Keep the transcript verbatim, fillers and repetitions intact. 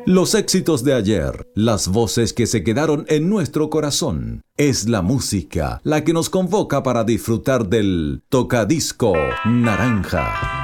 Los éxitos de ayer, las voces que se quedaron en nuestro corazón, es la música la que nos convoca para disfrutar del Tocadisco Naranja.